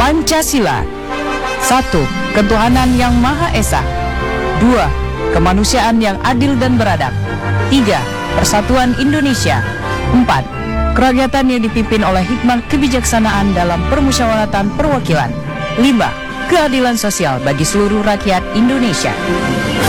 Pancasila. 1. Ketuhanan yang Maha Esa. 2. Kemanusiaan yang adil dan beradab. 3. Persatuan Indonesia. 4. Kerakyatan yang dipimpin oleh hikmah kebijaksanaan dalam permusyawaratan perwakilan. 5. Keadilan sosial bagi seluruh rakyat Indonesia.